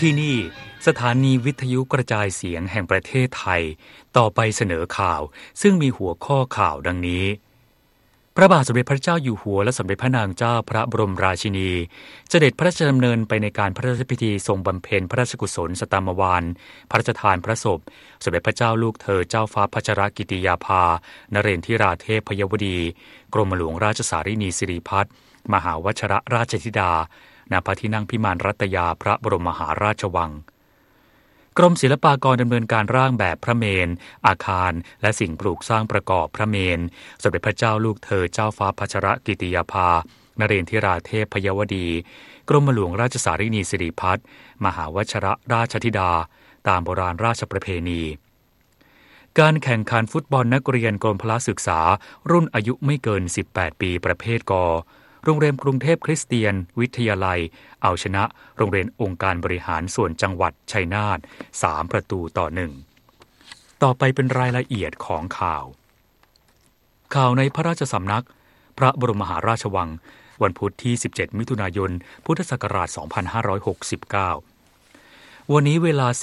ที่นี่สถานีวิทยุกระจายเสียงแห่งประเทศไทยต่อไปเสนอข่าวซึ่งมีหัวข้อข่าวดังนี้พระบาทสมเด็จพระเจ้าอยู่หัวและสมเด็จพระนางเจ้าพระบรมราชินีเสด็จพระราชดำเนินไปในการพระราชพิธีทรงบำเพ็ญพระราชกุศลสตามวาลพระราชทานพระศพสมเด็จพระเจ้าลูกเธอเจ้าฟ้าพัชรกิติยาภานเรนทิราเทพพยวดีกรมหลวงราชสารินีสิริพัฒน์มหาวชรราชธิดาณพระที่นั่งพิมานรัตยาพระบรมมหาราชวังกรมศิลปากรดำเนินการร่างแบบพระเมรุอาคารและสิ่งปลูกสร้างประกอบพระเมรุสมเด็จพระเจ้าลูกเธอเจ้าฟ้าพัชรกิติยาภานเรนทิราเทพพยวดีกรมหลวงราชสารินีสิริพัฒน์มหาวชรราชธิดาตามโบราณราชประเพณีการแข่งขันฟุตบอลนักเรียนกรมพละศึกษารุ่นอายุไม่เกิน18ปีประเภทกโรงเรียนกรุงเทพคริสเตียนวิทยาลัยเอาชนะโรงเรียนองค์การบริหารส่วนจังหวัดชัยนาท3-1ต่อไปเป็นรายละเอียดของข่าวในพระราชสำนักพระบรมมหาราชวังวันพุธที่17มิถุนายนพุทธศักราช2569วันนี้เวลา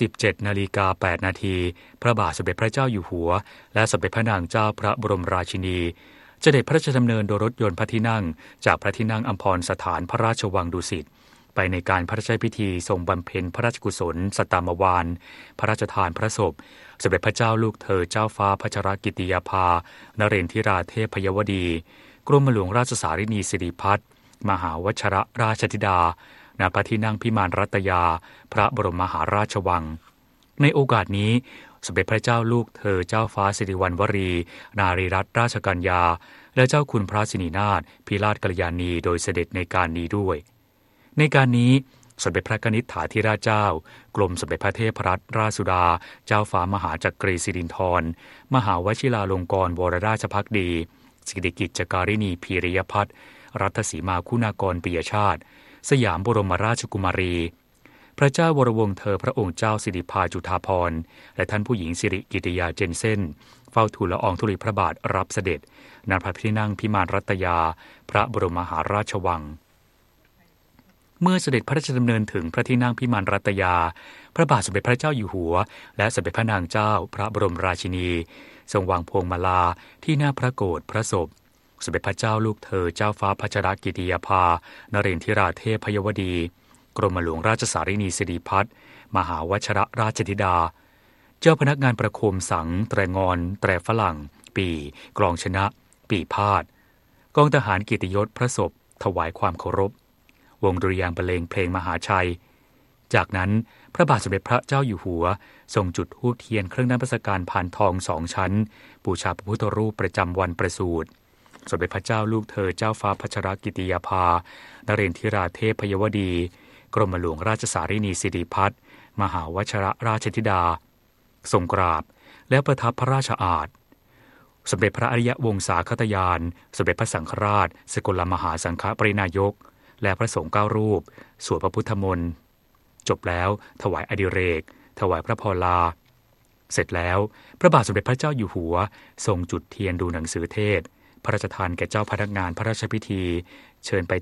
17:08 น.พระบาทสมเด็จพระเจ้าอยู่หัวและสมเด็จพระนางเจ้าพระบรมราชินีเสด็จพระราชดำเนินโดยรถยนต์พระที่นั่งจากพระที่นั่งอัมพรสถานพระราชวังดุสิตไปในการพระราชพิธีทรงบำเพ็ญพระราชกุศลสตามวาลพระราชทานพระศพสมเด็จพระเจ้าลูกเธอเจ้าฟ้าพัชรกิติยาภานเรนทิราเทพพยวดีกรมหลวงราชสารินีสิริพัฒน์มหาวชรราชธิดาณพระที่นั่งพิมานรัตยาพระบรมมหาราชวังในโอกาสนี้สมเด็จพระเจ้าลูกเธอเจ้าฟ้าสิริวัณวรีนารีรัตนราชกัญญาและเจ้าคุณพระสินีนาถพิราชกัลยาณีโดยเสด็จในการนี้ด้วยในการนี้สมเด็จพระกนิษฐาธิราชเจ้ากรมสมเด็จพระเทพรัตนราชสุดาเจ้าฟ้ามหาจักรีสิรินธรมหาวชิราลงกรณ์วรราชภักดีสิริกิจจการิณีพีริยพัฒน์รัตสีมาคุณากรปิยชาติสยามบรมราชกุมารีพระเจ้าวรวงศ์เธอพระองค์เจ้าสิริภาจุฑาภรณ์และท่านผู้หญิงสิริกิติยาเจนเซ่นเฝ้าทูลละอองธุลีพระบาทรับเสด็จณพระที่นั่งพิมานรัตยาพระบรมมหาราชวังเมื่อเสด็จพระราชดำเนินถึงพระที่นั่งพิมานรัตยาพระบาทสมเด็จพระเจ้าอยู่หัวและสมเด็จพระนางเจ้าพระบรมราชินีทรงวางพวงมาลาที่หน้าพระโกฐพระศพสมเด็จพระเจ้าลูกเธอเจ้าฟ้าพัชรกิติยาภานเรนทิราเทพพยวดีกรมหลวงราชสารินีสิริพัฒน์มหาวชรราชธิดาเจ้าพนักงานประโคมสังแตรงอนแตรฝรั่งปีกลองชนะปีพาดกองทหารเกียรติยศพระศพถวายความเคารพวงดุริยางค์บรรเลงเพลงมหาชัยจากนั้นพระบาทสมเด็จพระเจ้าอยู่หัวทรงจุดธูปเทียนเครื่องนมัสการพานทอง2 ชั้นบูชาพระพุทธรูปประจำวันประสูติสมเด็จพระเจ้าลูกเธอเจ้าฟ้าพัชรกิติยาภานเรนทิราเทพพยวดีกรมหลวงราชสารินีสิริพัฒน์มหาวชรราชธิดาทรงกราบและประทับพระราชอาณสมเด็จพระอริยวงศาคตยานสมเด็จพระสังฆราชสกลมหาสังฆปรินายกและพระสงฆ์9 รูปสวดพระพุทธมนต์จบแล้วถวายอดิเรกถวายพระพรลาเสร็จแล้วพระบาทสมเด็จพระเจ้าอยู่หัวทรงจุดเทียนดูหนังสือเทศพระราชทานแก่เจ้าพนักงานพระราชพิธีเชิญไป